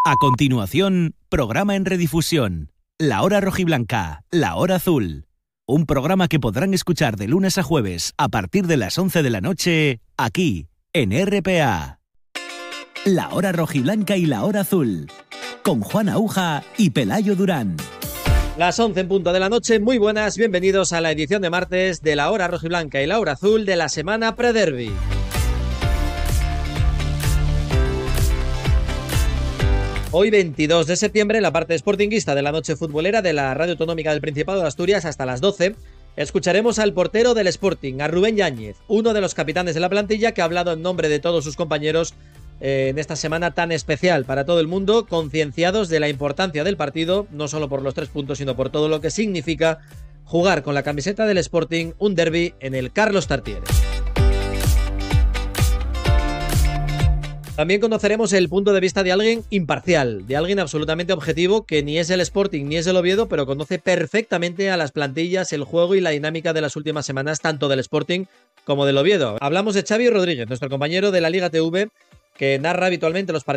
A continuación, programa en redifusión. La Hora Rojiblanca, La Hora Azul. Un programa que podrán escuchar de lunes a jueves a partir de las 11 de la noche, aquí, en RPA. La Hora Rojiblanca y La Hora Azul. Con Juan Aúja y Pelayo Durán. Las 11 en punto de la noche, muy buenas, bienvenidos a la edición de martes de La Hora Rojiblanca y La Hora Azul de la semana pre-derby. Hoy 22 de septiembre, en la parte sportinguista de la noche futbolera de la Radio Autonómica del Principado de Asturias hasta las 12, escucharemos al portero del Sporting, a Rubén Yáñez, uno de los capitanes de la plantilla que ha hablado en nombre de todos sus compañeros en esta semana tan especial para todo el mundo, concienciados de la importancia del partido, no solo por los 3 puntos, sino por todo lo que significa jugar con la camiseta del Sporting un derbi en el Carlos Tartiere. También conoceremos el punto de vista de alguien imparcial, de alguien absolutamente objetivo, que ni es el Sporting ni es el Oviedo, pero conoce perfectamente a las plantillas, el juego y la dinámica de las últimas semanas, tanto del Sporting como del Oviedo. Hablamos de Xavi Rodríguez, nuestro compañero de la Liga TV, que narra habitualmente los partidos